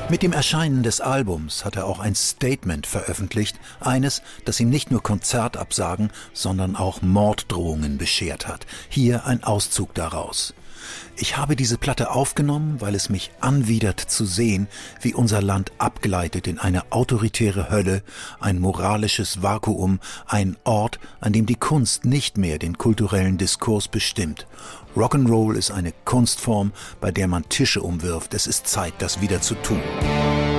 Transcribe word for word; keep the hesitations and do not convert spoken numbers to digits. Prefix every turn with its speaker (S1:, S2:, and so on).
S1: Mit dem Erscheinen des Albums hat er auch ein Statement veröffentlicht, eines, das ihm nicht nur Konzertabsagen, sondern auch Morddrohungen beschert hat. Hier ein Auszug daraus. Ich habe diese Platte aufgenommen, weil es mich anwidert zu sehen, wie unser Land abgleitet in eine autoritäre Hölle, ein moralisches Vakuum, ein Ort, an dem die Kunst nicht mehr den kulturellen Diskurs bestimmt. Rock'n'Roll ist eine Kunstform, bei der man Tische umwirft. Es ist Zeit, das wieder zu tun.